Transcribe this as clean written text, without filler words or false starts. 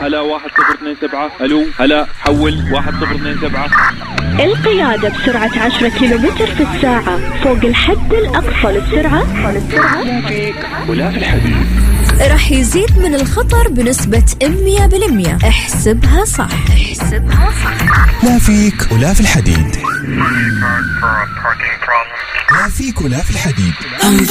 هلا 1027. ألو هلا حول 1027. القيادة بسرعة 10 كيلومتر في الساعة فوق الحد الأقصى للسرعة. لا فيك ولا في الحديد. راح يزيد من الخطر بنسبة 100%. احسبها صح. لا فيك ولا في الحديد. لا فيك ولا في الحديد.